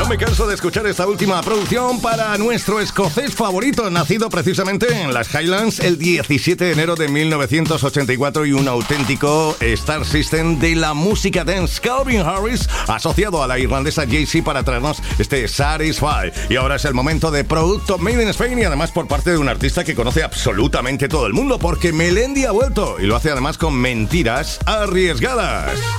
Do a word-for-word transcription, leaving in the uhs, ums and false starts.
No me canso de escuchar esta última producción para nuestro escocés favorito, nacido precisamente en las Highlands el diecisiete de enero de mil novecientos ochenta y cuatro y un auténtico Star System de la música dance, Calvin Harris, asociado a la irlandesa Jay-Z para traernos este Satisfy. Y ahora es el momento de producto Made in Spain y además por parte de un artista que conoce absolutamente todo el mundo porque Melendi ha vuelto y lo hace además con mentiras arriesgadas.